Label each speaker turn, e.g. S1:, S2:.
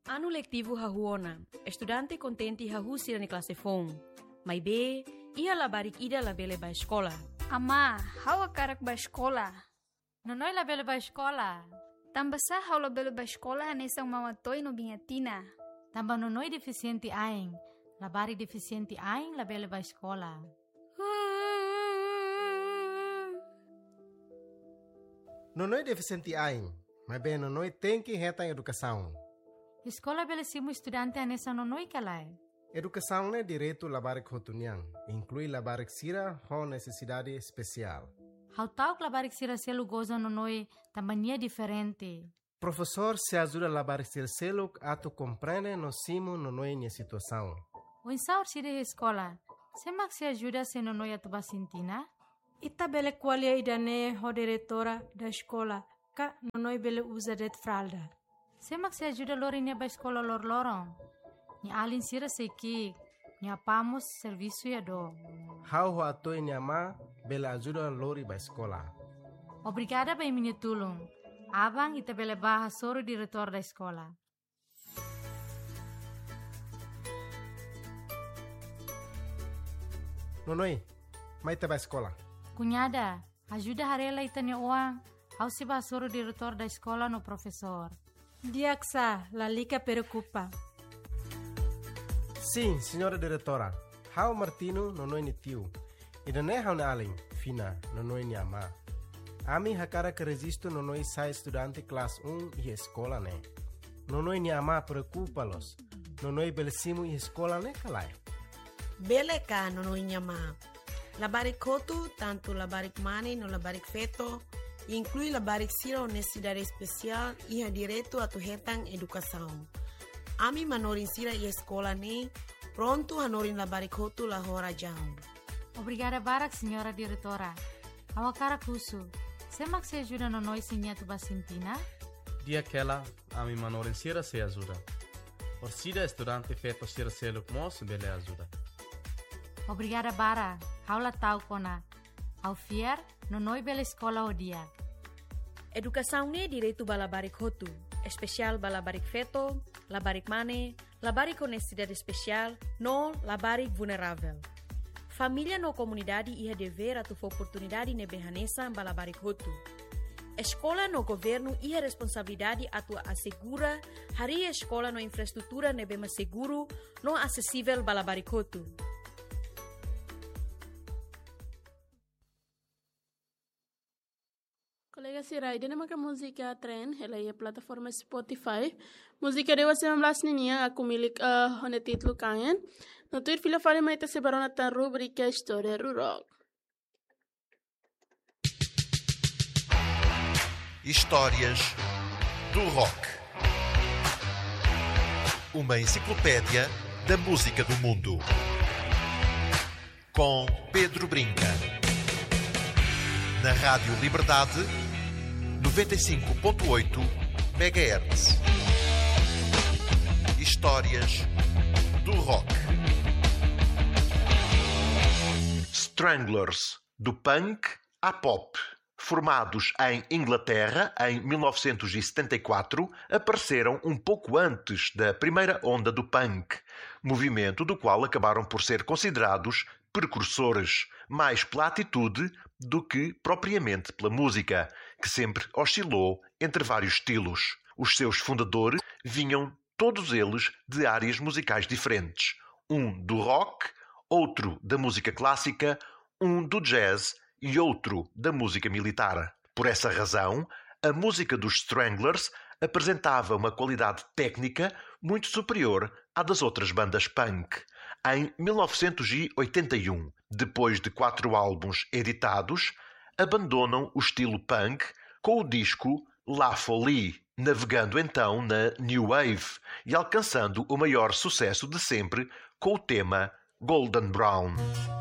S1: Ano letivo hahuona, estudante contente hahusira ni klase fong. May be, ia labarik ida labele ba escola.
S2: Ama, hawa karak ba escola?
S3: Nonoy labele ba escola?
S2: Tambasa haw labele ba escola hanesang mamatoy no bingatina.
S3: Tamba nonoy deficiente aing. Labari deficiente aing labele ba escola.
S4: Nonoy deficiente aing, mas bem nonoy tem que retar educação.
S3: Escola belesimo estudante anessa nonoy kalay.
S4: Educação é direito labarik hotuniang, inclui labarik sira com necessidade especial.
S3: How tau labarik sira selu goza nonoy tambania diferente.
S4: Professor se ajuda labarik sira selu ato compreende no simo nonoy nia situação.
S3: O insaur sire escola, semak se ajuda se nonoy atuba sintina?
S5: Ita bele qualia idane ho diretora da escola, ka nonoy bele usa det fralda.
S3: Semak se ajuda lori nia ba escola lor lorong. Ni alin sira seki, ni apamos serviço ya do.
S4: How ho ato nia ma bele ajuda lori ba escola.
S3: Obrigada ba minha tulung. Abang ita bele baha soro diretor da escola.
S4: Nonoy, mai te ba escola.
S3: Cunhada, ajuda harela ita nia uang. Au se ba soro diretor da escola no professor.
S5: Diaksa, la lica preocupa.
S4: Sim, senhora diretora. How Martino nonoy ni tio. Ida ne how na alin, fina, nonoy ni ama. Ami hakara que resisto nonoy sai estudante classe 1 e escola ne. Nonoy ni ama preocupa-los. Nonoy belesimo e escola ne kalai.
S6: Bele ka nonoy nyama. Labarik kotu, tanto labarik mani no labarik feto, inclui labarik sira honestidade especial e ha direito a tu hetang educação. Ami manorin sira e escola ne, pronto hanorin labarik kotu la hora jam.
S3: Obrigada barak, senhora diretora. Awakara kusu. Semak se ajuda nonoy sinha tuba sintina?
S7: Dia aquela, ami manorin sira se ajuda. Orsida estudante feto sira selo mos bele ajuda.
S3: Obrigada bara. Haula tau kona. Au fier, nonoy bela escola o dia.
S1: Educação ne direito ba labarik hotu, especial ba labarik feto, labarik mane, labarik honestidade especial, no labarik vulnerável. Família no comunidade ia dever a tu oportunidade ne behanesa ba labarik hotu. Escola no governo ia responsabilidade a tu assegura hari escola no infraestrutura ne bema seguro, no acessível ba labarik hotu.
S8: Colega Sirai, dia nama música tren, ela é a plataforma Spotify. Música de 19 ninia, aku milik hone título kangen. No Twitter fila fale mai ta sebarona ta rubrica História do Rock.
S9: Histórias do Rock. Uma enciclopédia da música do mundo. Com Pedro Brinca. Na Rádio Liberdade, 95.8 MHz. Histórias do Rock. Stranglers, do punk à pop. Formados em Inglaterra em 1974, apareceram um pouco antes da primeira onda do punk, movimento do qual acabaram por ser considerados precursores, mais pela atitude do que propriamente pela música, que sempre oscilou entre vários estilos. Os seus fundadores vinham todos eles de áreas musicais diferentes. Um do rock, outro da música clássica, um do jazz e outro da música militar. Por essa razão, a música dos Stranglers apresentava uma qualidade técnica muito superior à das outras bandas punk. Em 1981, depois de 4 álbuns editados, abandonam o estilo punk com o disco La Folie, navegando então na New Wave e alcançando o maior sucesso de sempre com o tema Golden Brown.